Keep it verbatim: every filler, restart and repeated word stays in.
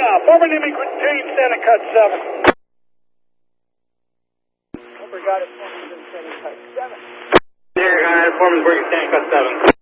Former immigrant James Santa Cut seven. Over got it, Foreman Santa Cut seven. There, uh, Foreman Santa Cut seven.